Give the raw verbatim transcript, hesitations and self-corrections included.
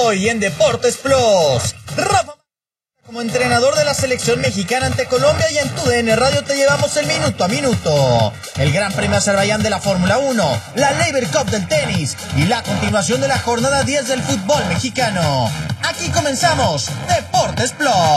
Hoy en Deportes Plus, Rafa como entrenador de la selección mexicana ante Colombia, y en tu D N Radio te llevamos el minuto a minuto. El Gran Premio Azerbaiyán de la Fórmula uno, la Laver Cup del tenis y la continuación de la jornada diez del fútbol mexicano. Aquí comenzamos Deportes Plus.